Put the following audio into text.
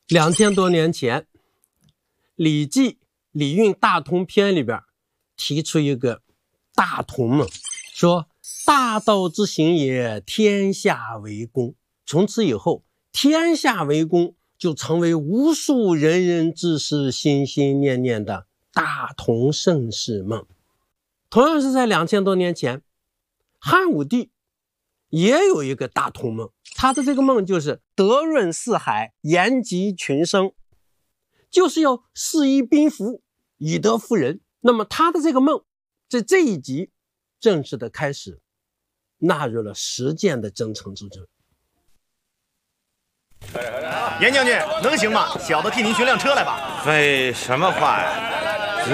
2000多年前，《礼记·礼运大同篇》里边提出一个大同梦，说大道之行也，天下为公。从此以后，天下为公就成为无数人人志士心心念念的大同盛世梦。同样是在2000多年前，汉武帝也有一个大同梦，他的这个梦就是德润四海，延吉群生，就是要事夷宾服，以德服人。那么他的这个梦在这一集正式的开始纳入了实践的征程之中。 严将军能行吗？小的替您寻辆车来吧。 废什么话呀！